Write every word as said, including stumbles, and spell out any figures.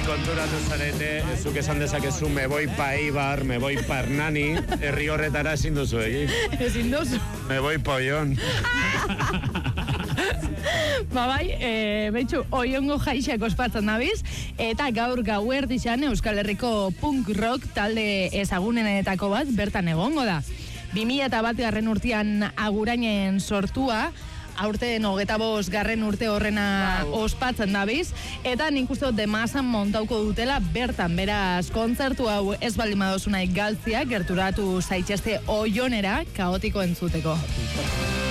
konturatu zarete, zuk esan dezakezu, me voy pa Eibar, me voy pa Hernani, herri horretara ezin duzu egin. Ezin duzu. Me voy pa Oion. Ba bai, e, betxu, oiongo jaixak ospatzen dabiz, eta gaur gauerdixan Euskal Herriko punk rock talde ezagunenetako bat bertan egongo da. bi mila bat garren urtean Agurainen sortua, aurten hogeta bost garren urte horrena wow. ospatzen dabiz, eta nik uste dut demazan montauko dutela bertan, beraz, kontzertu hau ez baldin badozu nahi galtzia, gerturatu zaitxeste oionera kaotiko entzuteko.